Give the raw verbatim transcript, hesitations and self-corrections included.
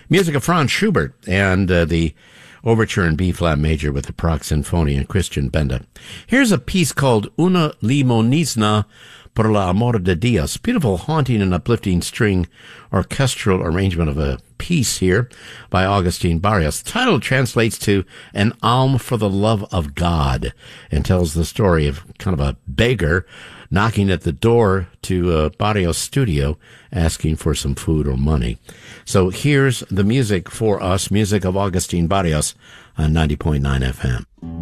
Music of Franz Schubert and uh, the Overture in B-flat major with the Prague Symphony and Christian Benda. Here's a piece called Una Limonizna por la amor de Dios. Beautiful, haunting, and uplifting string orchestral arrangement of a piece here by Agustin Barrios. The title translates to An Alm for the Love of God and tells the story of kind of a beggar knocking at the door to uh, Barrios' studio asking for some food or money. So here's the music for us, music of Agustin Barrios on ninety point nine F M.